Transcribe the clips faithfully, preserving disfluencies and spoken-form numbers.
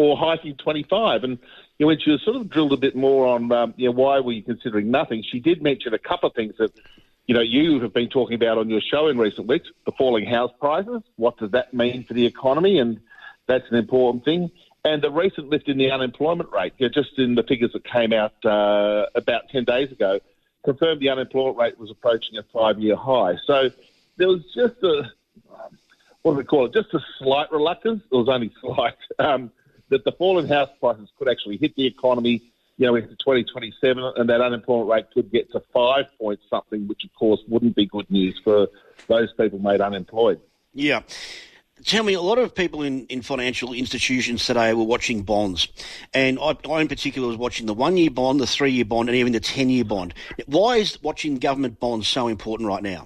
or hiking twenty-five. And you know, when she was sort of drilled a bit more on um, you know, why were you considering nothing, she did mention a couple of things that you know you have been talking about on your show in recent weeks: the falling house prices. What does that mean for the economy? And that's an important thing. And the recent lift in the unemployment rate, you know, just in the figures that came out uh, about ten days ago, confirmed the unemployment rate was approaching a five-year high. So there was just a, what do we call it, just a slight reluctance, it was only slight, um, that the fall in house prices could actually hit the economy, you know, into twenty twenty-seven, and that unemployment rate could get to five point something, which, of course, wouldn't be good news for those people made unemployed. Yeah. Tell me, a lot of people in, in financial institutions today were watching bonds, and I, I in particular was watching the one-year bond, the three-year bond, and even the ten-year bond. Why is watching government bonds so important right now?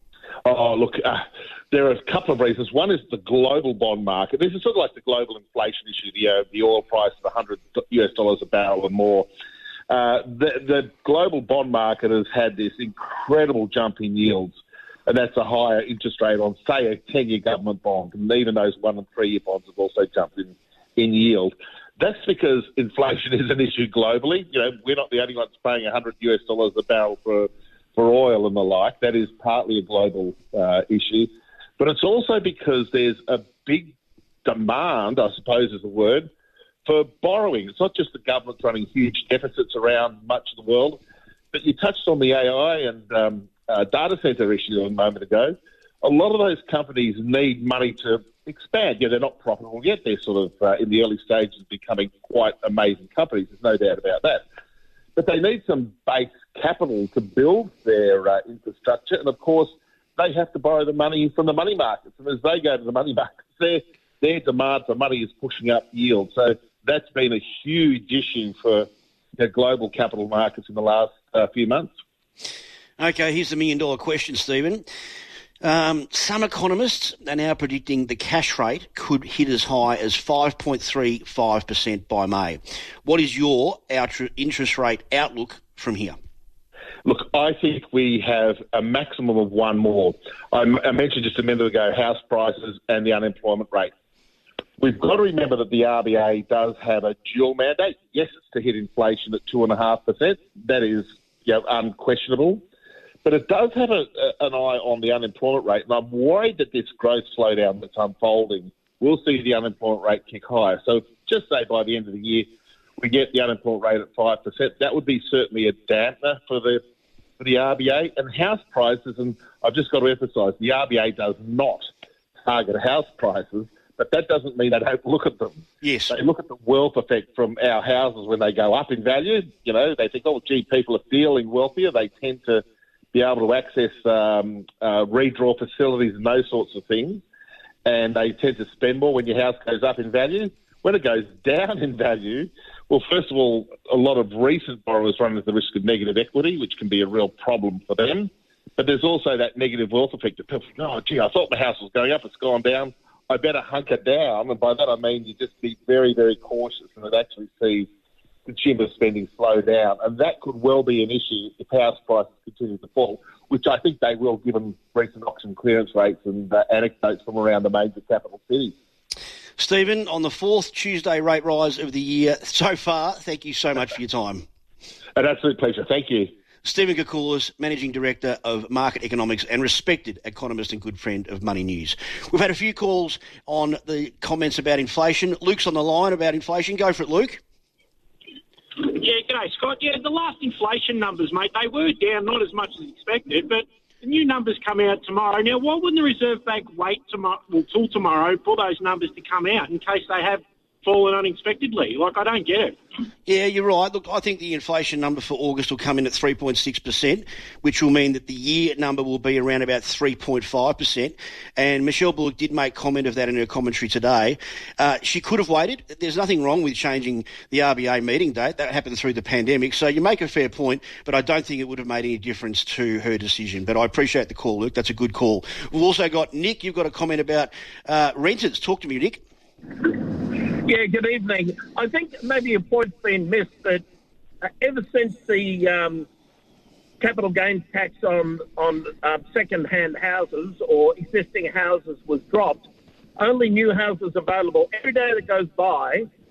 Oh, look, uh, there are a couple of reasons. One is the global bond market. This is sort of like the global inflation issue, the, uh, the oil price of one hundred US dollars a barrel or more. Uh, the, the global bond market has had this incredible jump in yields, and that's a higher interest rate on, say, a ten-year government bond. And even those one- and three-year bonds have also jumped in, in yield. That's because inflation is an issue globally. You know, we're not the only ones paying one hundred US dollars a barrel for, for oil and the like. That is partly a global uh, issue. But it's also because there's a big demand, I suppose is the word, for borrowing. It's not just the government running huge deficits around much of the world, but you touched on the A I and um, Uh, data center issue a moment ago. A lot of those companies need money to expand. Yeah, they're not profitable yet. They're sort of uh, in the early stages of becoming quite amazing companies. There's no doubt about that. But they need some base capital to build their uh, infrastructure. And, of course, they have to borrow the money from the money markets. And as they go to the money markets, their, their demand for money is pushing up yield. So that's been a huge issue for the global capital markets in the last uh, few months. Okay, here's the million-dollar question, Stephen. Um, some economists are now predicting the cash rate could hit as high as five point three five percent by May. What is your interest rate outlook from here? Look, I think we have a maximum of one more. I, I mentioned just a minute ago house prices and the unemployment rate. We've got to remember that the R B A does have a dual mandate. Yes, it's to hit inflation at two point five percent. That is, you know, unquestionable. But it does have a, a, an eye on the unemployment rate, and I'm worried that this growth slowdown that's unfolding will see the unemployment rate kick higher. So just say by the end of the year we get the unemployment rate at five percent, that would be certainly a dampener for the for the R B A. And house prices, and I've just got to emphasise, the R B A does not target house prices, but that doesn't mean they don't look at them. Yes. They look at the wealth effect from our houses when they go up in value. You know, they think, oh, gee, people are feeling wealthier. They tend to be able to access um, uh, redraw facilities and those sorts of things, and they tend to spend more when your house goes up in value. When it goes down in value, well, first of all, a lot of recent borrowers run into the risk of negative equity, which can be a real problem for them. But there's also that negative wealth effect that people think, oh, gee, I thought my house was going up, it's gone down, I better hunker down. And by that I mean you just be very, very cautious, and it actually sees consumer spending slow down, and that could well be an issue if house prices continue to fall, which I think they will, given recent auction clearance rates and uh, anecdotes from around the major capital cities. Stephen, on the fourth Tuesday rate rise of the year so far, thank you so much for your time. An absolute pleasure. Thank you. Stephen Koukoulas, Managing Director of Market Economics and respected economist and good friend of Money News. We've had a few calls on the comments about inflation. Luke's on the line about inflation. Go for it, Luke. Yeah, g'day, Scott. Yeah, the last inflation numbers, mate, they were down, not as much as expected, but the new numbers come out tomorrow. Now, why wouldn't the Reserve Bank wait tomorrow, well, till tomorrow for those numbers to come out in case they have fallen unexpectedly? Like, I don't get it. Yeah, you're right. Look, I think the inflation number for August will come in at three point six percent, which will mean that the year number will be around about three point five percent. And Michelle Bullock did make comment of that in her commentary today. Uh, she could have waited. There's nothing wrong with changing the R B A meeting date. That happened through the pandemic. So you make a fair point, but I don't think it would have made any difference to her decision. But I appreciate the call, Luke. That's a good call. We've also got Nick. You've got a comment about uh, renters. Talk to me, Nick. Yeah, good evening. I think maybe a point's been missed that uh, ever since the um, capital gains tax on, on uh, second-hand houses or existing houses was dropped, only new houses available. Every day that goes by,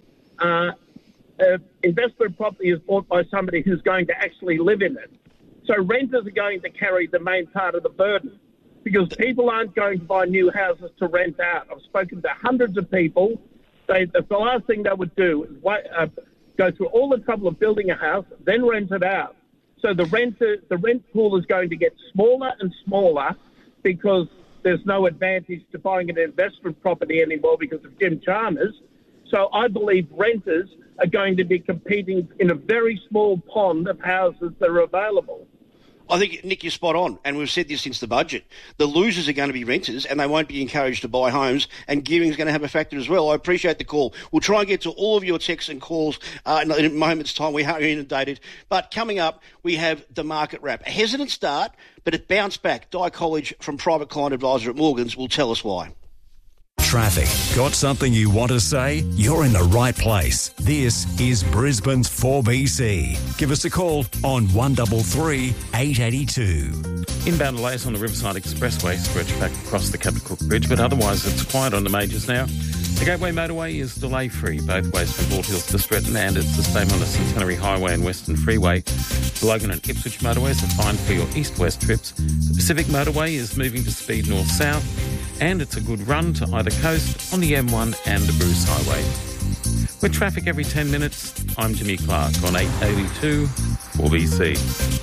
uh, uh, investment property is bought by somebody who's going to actually live in it. So renters are going to carry the main part of the burden because people aren't going to buy new houses to rent out. I've spoken to hundreds of people. They, the last thing they would do is wait, uh, go through all the trouble of building a house, then rent it out. So the renter, the rent pool is going to get smaller and smaller because there's no advantage to buying an investment property anymore because of Jim Chalmers. So I believe renters are going to be competing in a very small pond of houses that are available. I think, Nick, you're spot on, and we've said this since the budget. The losers are going to be renters, and they won't be encouraged to buy homes, and giving is going to have a factor as well. I appreciate the call. We'll try and get to all of your texts and calls uh, in, in a moment's time. We are inundated. But coming up, we have the market wrap. A hesitant start, but it bounced back. Di College from Private Client Advisor at Morgans will tell us why. Traffic. Got something you want to say? You're in the right place. This is Brisbane's four B C. Give us a call on one three three, eight eight two. Inbound delays on the Riverside Expressway stretch back across the Captain Cook Bridge, but otherwise it's quiet on the majors now. The Gateway Motorway is delay-free both ways from Bald Hills to Stretton, and it's the same on the Centenary Highway and Western Freeway. The Logan and Ipswich motorways are fine for your east-west trips. The Pacific Motorway is moving to speed north-south, and it's a good run to either coast on the M one and the Bruce Highway. With traffic every ten minutes, I'm Jimmy Clark on eight eighty-two four B C.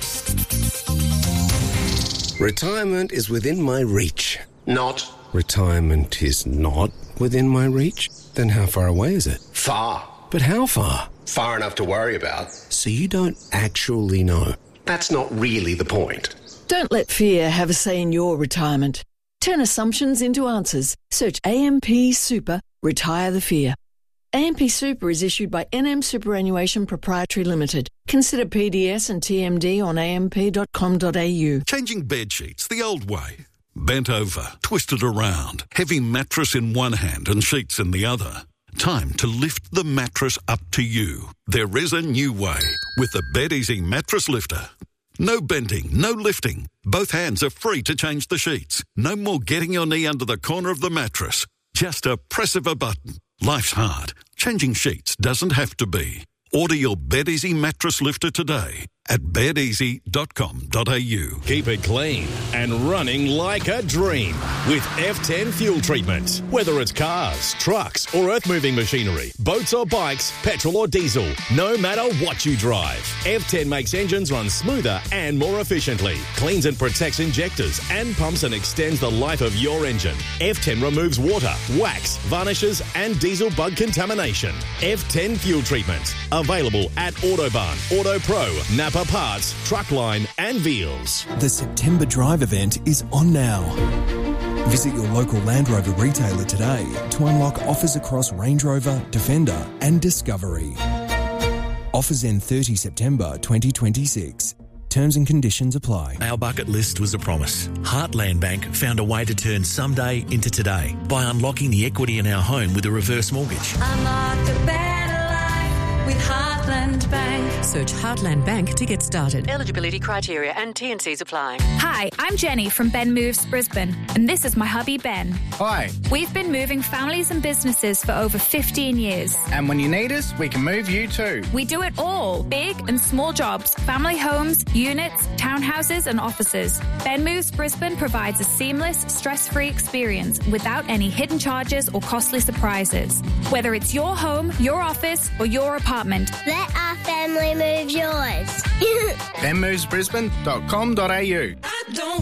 Retirement is within my reach. Not. Retirement is not within my reach? Then how far away is it? Far. But how far? Far enough to worry about. So you don't actually know? That's not really the point. Don't let fear have a say in your retirement. Turn assumptions into answers. Search A M P Super, Retire the Fear. A M P Super is issued by N M Superannuation Proprietary Limited. Consider P D S and T M D on a m p dot com dot a u. Changing bed sheets the old way. Bent over, twisted around, heavy mattress in one hand and sheets in the other. Time to lift the mattress up to you. There is a new way with the BedEasy Mattress Lifter. No bending, no lifting. Both hands are free to change the sheets. No more getting your knee under the corner of the mattress. Just a press of a button. Life's hard. Changing sheets doesn't have to be. Order your BedEasy Mattress Lifter today at bed easy dot com dot a u. Keep it clean and running like a dream with F ten fuel treatment. Whether it's cars, trucks or earth-moving machinery, boats or bikes, petrol or diesel, no matter what you drive, F ten makes engines run smoother and more efficiently, cleans and protects injectors and pumps and extends the life of your engine. F ten removes water, wax, varnishes and diesel bug contamination. F ten fuel treatment. Available at Autobahn, AutoPro, Napa Parts, Truckline and Veals. The September Drive event is on now. Visit your local Land Rover retailer today to unlock offers across Range Rover, Defender and Discovery. Offers end thirtieth September twenty twenty-six. Terms and conditions apply. Our bucket list was a promise. Heartland Bank found a way to turn someday into today by unlocking the equity in our home with a reverse mortgage. Unlock a better life with Heartland Bank. Search Heartland Bank to get started. Eligibility criteria and T and Cs apply. Hi, I'm Jenny from Ben Moves Brisbane, and this is my hubby Ben. Hi. We've been moving families and businesses for over fifteen years. And when you need us, we can move you too. We do it all. Big and small jobs, family homes, units, townhouses and offices. Ben Moves Brisbane provides a seamless, stress-free experience without any hidden charges or costly surprises. Whether it's your home, your office or your apartment. Let our family move yours. ben moves brisbane dot com dot a u.